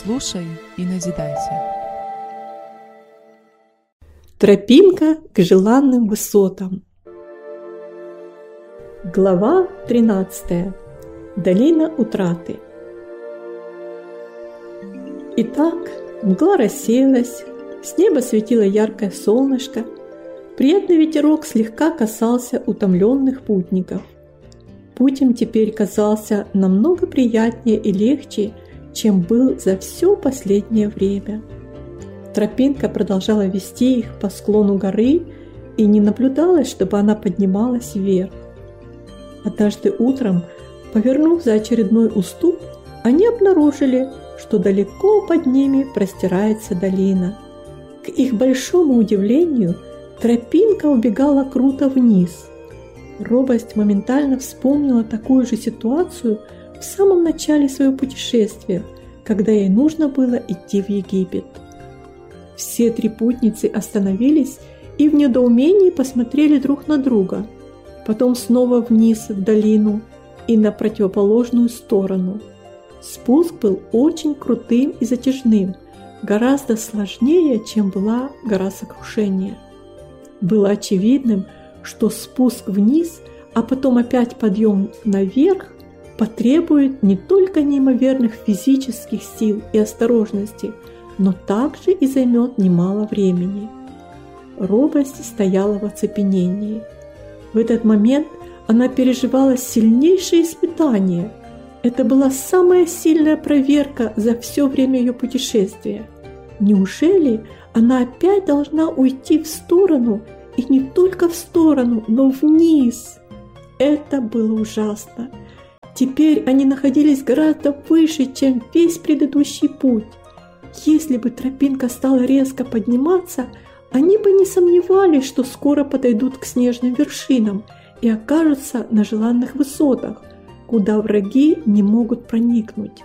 Слушай и назидайся. Тропинка к желанным высотам. Глава 13. Долина утраты. Итак, мгла рассеялась, с неба светило яркое солнышко, приятный ветерок слегка касался утомленных путников. Путь им теперь казался намного приятнее и легче, чем был за все последнее время. Тропинка продолжала вести их по склону горы, и не наблюдалось, чтобы она поднималась вверх. Однажды утром, повернув за очередной уступ, они обнаружили, что далеко под ними простирается долина. К их большому удивлению, тропинка убегала круто вниз. Робость моментально вспомнила такую же ситуацию в самом начале своего путешествия, когда ей нужно было идти в Египет. Все три путницы остановились и в недоумении посмотрели друг на друга, потом снова вниз в долину и на противоположную сторону. Спуск был очень крутым и затяжным, гораздо сложнее, чем была гора Сокрушения. Было очевидным, что спуск вниз, а потом опять подъем наверх потребует не только неимоверных физических сил и осторожности, но также и займет немало времени. Робость стояла в оцепенении. В этот момент она переживала сильнейшее испытание. Это была самая сильная проверка за все время ее путешествия. Неужели она опять должна уйти в сторону, и не только в сторону, но вниз? Это было ужасно. Теперь они находились гораздо выше, чем весь предыдущий путь. Если бы тропинка стала резко подниматься, они бы не сомневались, что скоро подойдут к снежным вершинам и окажутся на желанных высотах, куда враги не могут проникнуть.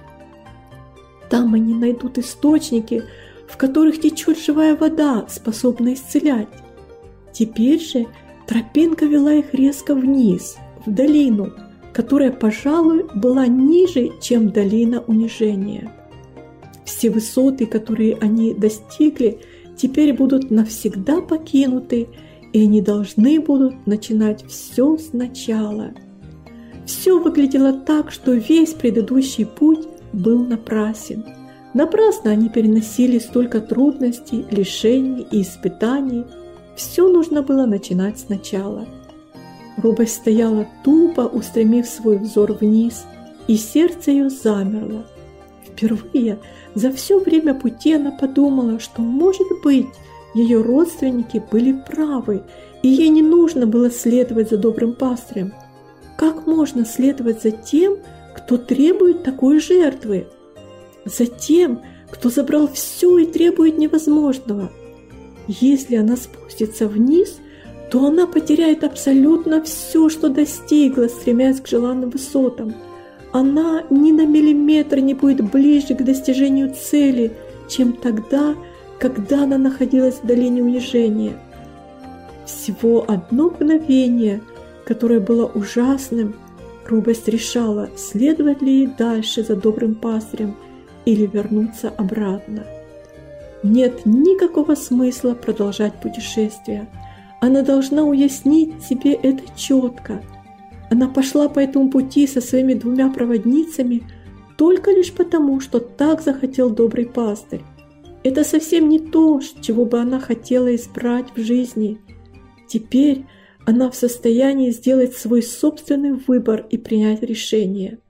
Там они найдут источники, в которых течет живая вода, способная исцелять. Теперь же тропинка вела их резко вниз, в долину, которая, пожалуй, была ниже, чем долина унижения. Все высоты, которые они достигли, теперь будут навсегда покинуты, и они должны будут начинать все сначала. Все выглядело так, что весь предыдущий путь был напрасен. Напрасно они переносили столько трудностей, лишений и испытаний. Все нужно было начинать сначала. Робость стояла тупо, устремив свой взор вниз, и сердце ее замерло. Впервые за все время пути она подумала, что, может быть, ее родственники были правы, и ей не нужно было следовать за добрым пастырем. Как можно следовать за тем, кто требует такой жертвы? За тем, кто забрал все и требует невозможного? Если она спустится вниз, то она потеряет абсолютно все, что достигла, стремясь к желанным высотам. Она ни на миллиметр не будет ближе к достижению цели, чем тогда, когда она находилась в долине унижения. Всего одно мгновение, которое было ужасным, Робость решала, следовать ли ей дальше за добрым пастырем или вернуться обратно. Нет никакого смысла продолжать путешествие. Она должна уяснить себе это четко. Она пошла по этому пути со своими двумя проводницами только лишь потому, что так захотел добрый пастырь. Это совсем не то, чего бы она хотела избрать в жизни. Теперь она в состоянии сделать свой собственный выбор и принять решение.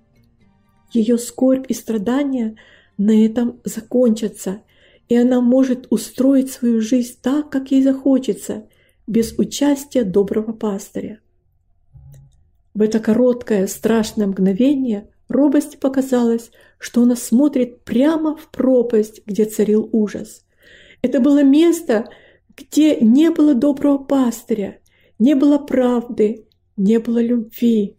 Ее скорбь и страдания на этом закончатся, и она может устроить свою жизнь так, как ей захочется, без участия доброго пастыря. В это короткое страшное мгновение Робости показалось, что она смотрит прямо в пропасть, где царил ужас. Это было место, где не было доброго пастыря, не было правды, не было любви.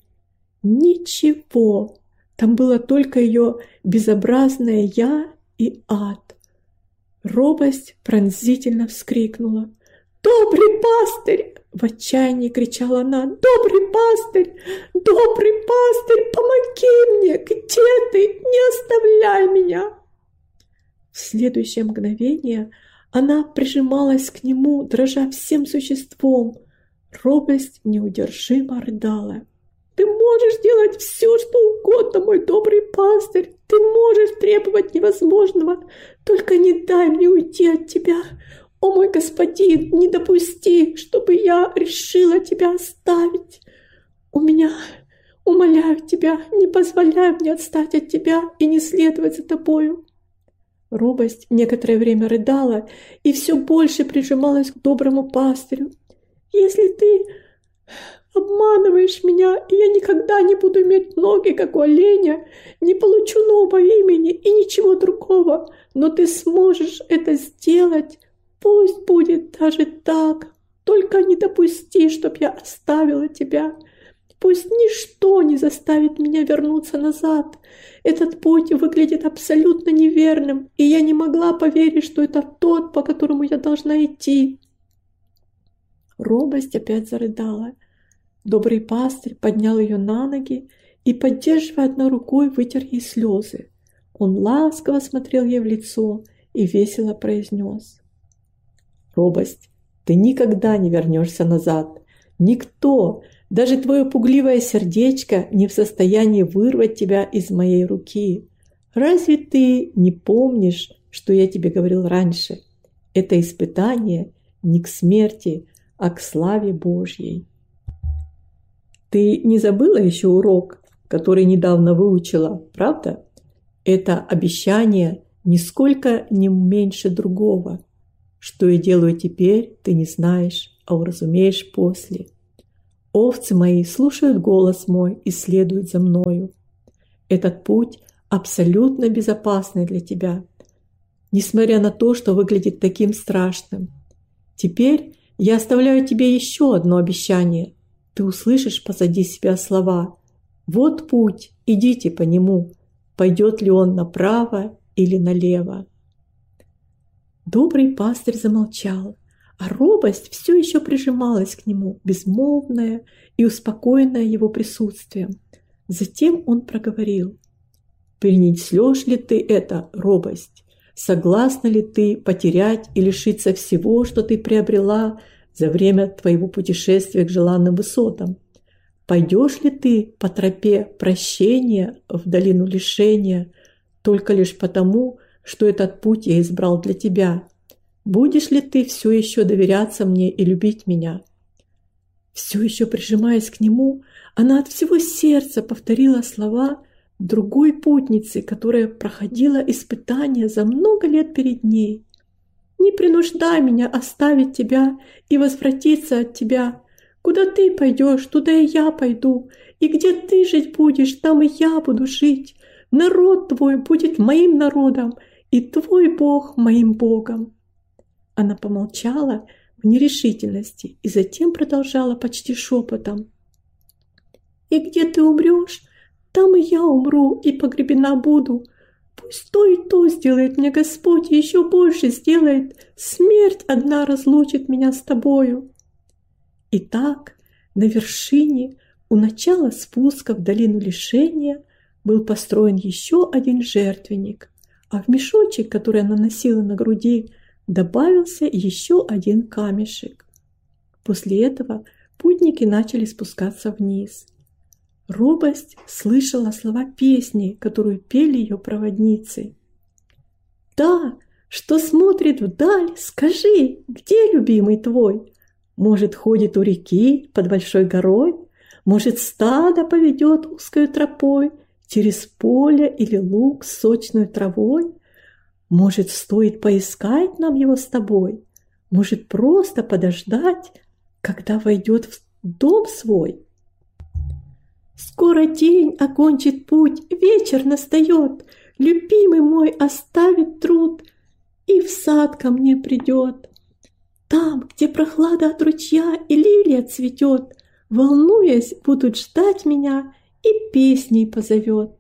Ничего. Там было только ее безобразное «я» и ад. Робость пронзительно вскрикнула. «Добрый пастырь!» — в отчаянии кричала она. «Добрый пастырь! Добрый пастырь! Помоги мне! Где ты? Не оставляй меня!» В следующее мгновение она прижималась к нему, дрожа всем существом. Робость неудержимо рыдала. «Ты можешь делать все, что угодно, мой добрый пастырь! Ты можешь требовать невозможного! Только не дай мне уйти от тебя! О мой господин, не допусти, чтобы я решила тебя оставить! Умоляю тебя, не позволяй мне отстать от тебя и не следовать за тобою!» Робость некоторое время рыдала и все больше прижималась к доброму пастырю. «Если ты обманываешь меня, и я никогда не буду иметь ноги, как у оленя, не получу нового имени и ничего другого, но ты сможешь это сделать, пусть будет даже так, только не допусти, чтоб я оставила тебя. Пусть ничто не заставит меня вернуться назад. Этот путь выглядит абсолютно неверным, и я не могла поверить, что это тот, по которому я должна идти». Робость опять зарыдала. Добрый пастырь поднял ее на ноги и, поддерживая одной рукой, вытер ей слезы. Он ласково смотрел ей в лицо и весело произнес: «Робость, ты никогда не вернешься назад. Никто, даже твое пугливое сердечко, не в состоянии вырвать тебя из моей руки. Разве ты не помнишь, что я тебе говорил раньше? Это испытание не к смерти, а к славе Божьей». Ты не забыла еще урок, который недавно выучила, правда? Это обещание нисколько не меньше другого. Что я делаю теперь, ты не знаешь, а уразумеешь после. Овцы мои слушают голос мой и следуют за мною. Этот путь абсолютно безопасный для тебя, несмотря на то, что выглядит таким страшным. Теперь я оставляю тебе еще одно обещание. Ты услышишь позади себя слова: «Вот путь, идите по нему, пойдет ли он направо или налево». Добрый пастырь замолчал, а робость все еще прижималась к нему, безмолвная и успокоенная его присутствием. Затем он проговорил: «Перенесешь ли ты это, робость? Согласна ли ты потерять и лишиться всего, что ты приобрела за время твоего путешествия к желанным высотам? Пойдешь ли ты по тропе прощения в долину лишения только лишь потому, что этот путь я избрал для тебя? Будешь ли ты все еще доверяться мне и любить меня?» Все еще прижимаясь к нему, она от всего сердца повторила слова другой путницы, которая проходила испытания за много лет перед ней. «Не принуждай меня оставить тебя и возвратиться от тебя. Куда ты пойдешь, туда и я пойду, и где ты жить будешь, там и я буду жить. Народ твой будет моим народом, и твой Бог моим Богом». Она помолчала в нерешительности и затем продолжала почти шепотом: «И где ты умрешь, там и я умру и погребена буду. Пусть то и то сделает мне Господь, и еще больше сделает. Смерть одна разлучит меня с тобою». Итак, на вершине, у начала спуска в долину лишения, был построен еще один жертвенник, а в мешочек, который она носила на груди, добавился еще один камешек. После этого путники начали спускаться вниз. Робость слышала слова песни, которую пели ее проводницы. «Да, что смотрит вдаль, скажи, где любимый твой? Может, ходит у реки под большой горой? Может, стадо поведет узкой тропой через поле или луг с сочной травой? Может, стоит поискать нам его с тобой? Может, просто подождать, когда войдет в дом свой? Скоро день окончит путь, вечер настает, любимый мой оставит труд и в сад ко мне придет. Там, где прохлада от ручья и лилия цветет, волнуясь, будут ждать меня и песней позовет».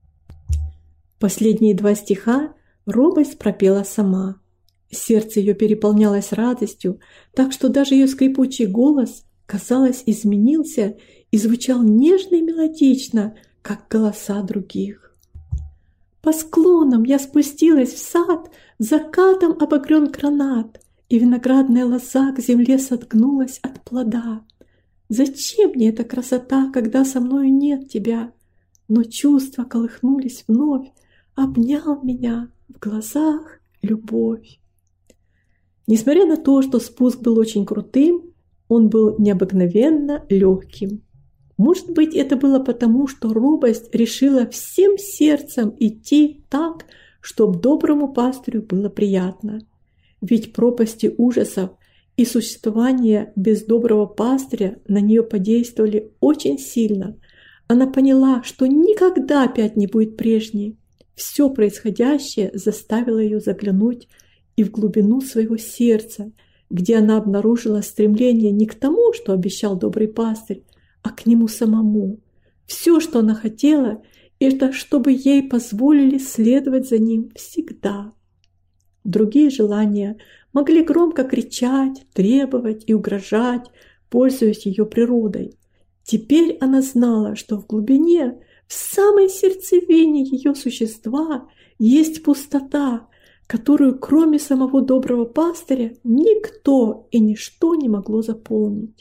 Последние 2 стиха робость пропела сама. Сердце ее переполнялось радостью, так что даже ее скрипучий голос, казалось, изменился и звучал нежно и мелодично, как голоса других. По склонам я спустилась в сад, закатом обогрен гранат, и виноградная лоза к земле соткнулась от плода. Зачем мне эта красота, когда со мною нет тебя? Но чувства колыхнулись вновь, обнял меня в глазах любовь. Несмотря на то, что спуск был очень крутым, он был необыкновенно легким. Может быть, это было потому, что робость решила всем сердцем идти так, чтобы доброму пастырю было приятно. Ведь пропасти ужасов и существование без доброго пастыря на нее подействовали очень сильно. Она поняла, что никогда опять не будет прежней. Все происходящее заставило ее заглянуть и в глубину своего сердца, где она обнаружила стремление не к тому, что обещал добрый пастырь, а к нему самому. Все, что она хотела, это чтобы ей позволили следовать за ним всегда. Другие желания могли громко кричать, требовать и угрожать, пользуясь ее природой. Теперь она знала, что в глубине, в самой сердцевине ее существа есть пустота, которую кроме самого доброго пастыря никто и ничто не могло заполнить.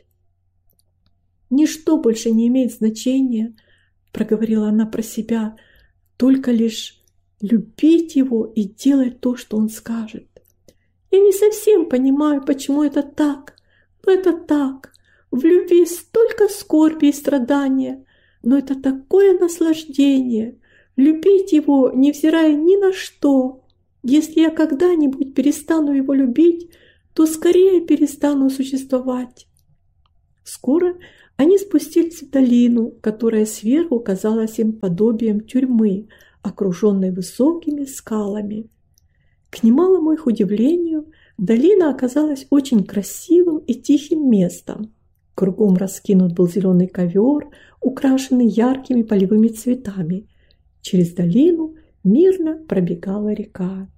«Ничто больше не имеет значения», — проговорила она про себя, — «только лишь любить его и делать то, что он скажет. Я не совсем понимаю, почему это так, но это так. В любви столько скорби и страдания, но это такое наслаждение, любить его, невзирая ни на что. Если я когда-нибудь перестану его любить, то скорее перестану существовать». Скоро они спустились в долину, которая сверху казалась им подобием тюрьмы, окруженной высокими скалами. К немалому их удивлению, долина оказалась очень красивым и тихим местом. Кругом раскинут был зеленый ковер, украшенный яркими полевыми цветами. Через долину мирно пробегала река.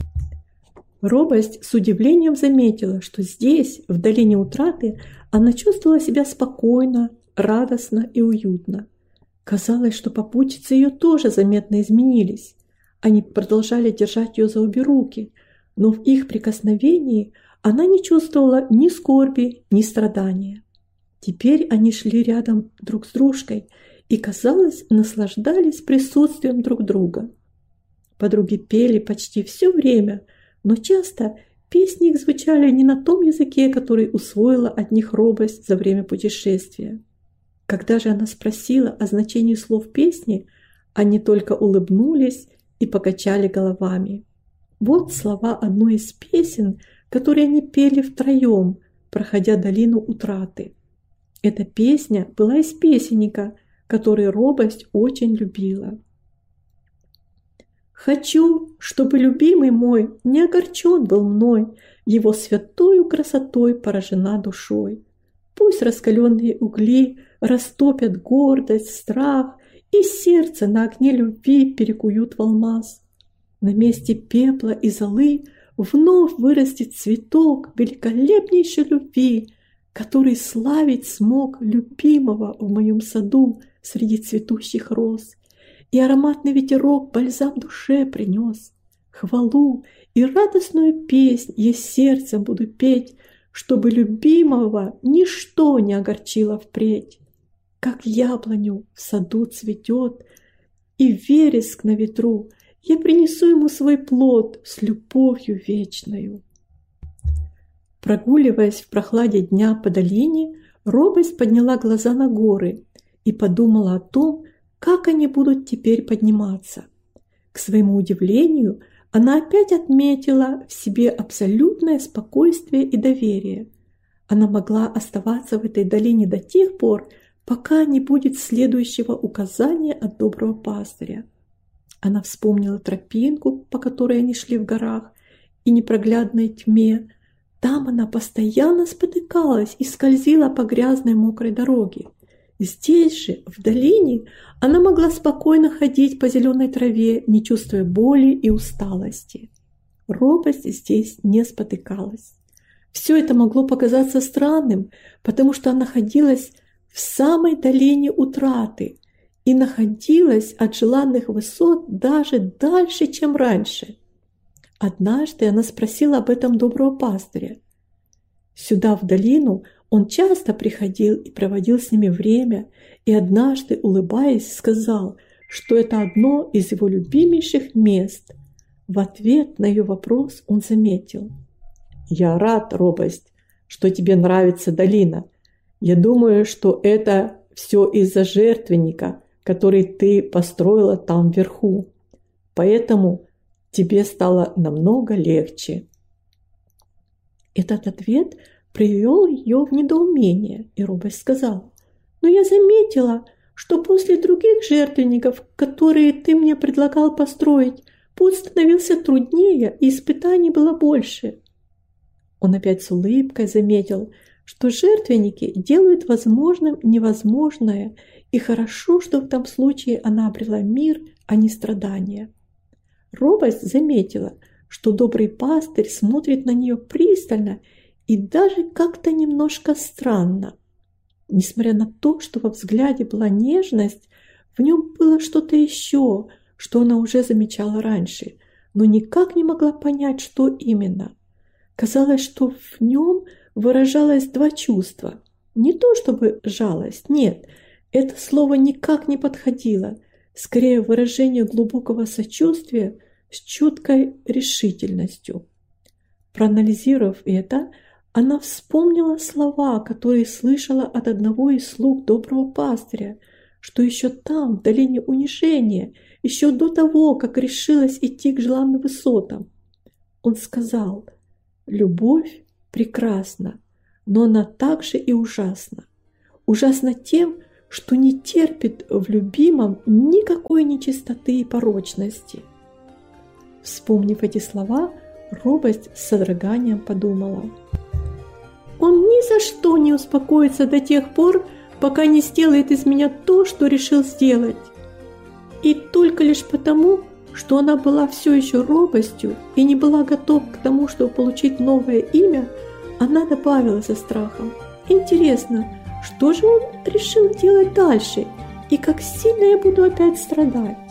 Робость с удивлением заметила, что здесь, в долине утраты, она чувствовала себя спокойно, радостно и уютно. Казалось, что попутчицы ее тоже заметно изменились. Они продолжали держать ее за обе руки, но в их прикосновении она не чувствовала ни скорби, ни страдания. Теперь они шли рядом друг с дружкой и, казалось, наслаждались присутствием друг друга. Подруги пели почти все время, но часто песни их звучали не на том языке, который усвоила от них робость за время путешествия. Когда же она спросила о значении слов песни, они только улыбнулись и покачали головами. Вот слова одной из песен, которые они пели втроем, проходя долину утраты. Эта песня была из песенника, который робость очень любила. «Хочу, чтобы любимый мой не огорчен был мной, его святою красотой поражена душой. Пусть раскаленные угли растопят гордость, страх, и сердце на огне любви перекуют в алмаз. На месте пепла и золы вновь вырастет цветок великолепнейшей любви, который славить смог любимого в моем саду среди цветущих роз. И ароматный ветерок бальзам душе принес. Хвалу и радостную песнь я сердцем буду петь, чтобы любимого ничто не огорчило впредь. Как яблоню в саду цветет, и вереск на ветру, я принесу ему свой плод с любовью вечною». Прогуливаясь в прохладе дня по долине, робость подняла глаза на горы и подумала о том, как они будут теперь подниматься. К своему удивлению, она опять отметила в себе абсолютное спокойствие и доверие. Она могла оставаться в этой долине до тех пор, пока не будет следующего указания от доброго пастыря. Она вспомнила тропинку, по которой они шли в горах, и непроглядной тьме. Там она постоянно спотыкалась и скользила по грязной мокрой дороге. Здесь же, в долине, она могла спокойно ходить по зеленой траве, не чувствуя боли и усталости. Робость здесь не спотыкалась. Все это могло показаться странным, потому что она находилась в самой долине утраты, и находилась от желанных высот даже дальше, чем раньше. Однажды она спросила об этом доброго пастыря. Сюда, в долину, он часто приходил и проводил с ними время, и однажды, улыбаясь, сказал, что это одно из его любимейших мест. В ответ на ее вопрос он заметил: «Я рад, робость, что тебе нравится долина. Я думаю, что это все из-за жертвенника, который ты построила там вверху. Поэтому тебе стало намного легче». Этот ответ привел ее в недоумение, и робость сказала: «Но я заметила, что после других жертвенников, которые ты мне предлагал построить, путь становился труднее, и испытаний было больше». Он опять с улыбкой заметил, что жертвенники делают возможным невозможное, и хорошо, что в том случае она обрела мир, а не страдания. Робость заметила, что добрый пастырь смотрит на нее пристально и даже как-то немножко странно. Несмотря на то, что во взгляде была нежность, в нем было что-то еще, что она уже замечала раньше, но никак не могла понять, что именно. Казалось, что в нем выражалось два чувства. Не то чтобы жалость, нет, это слово никак не подходило, скорее выражение глубокого сочувствия с чуткой решительностью. Проанализировав это, она вспомнила слова, которые слышала от одного из слуг доброго пастыря, что еще там, в долине унижения, еще до того, как решилась идти к желанным высотам. Он сказал: «Любовь прекрасна, но она также и ужасна. Ужасна тем, что не терпит в любимом никакой нечистоты и порочности». Вспомнив эти слова, робость с содроганием подумала: «Он ни за что не успокоится до тех пор, пока не сделает из меня то, что решил сделать». И только лишь потому, что она была все еще робостью и не была готова к тому, чтобы получить новое имя, она добавила со страхом: «Интересно, что же он решил делать дальше, и как сильно я буду опять страдать?»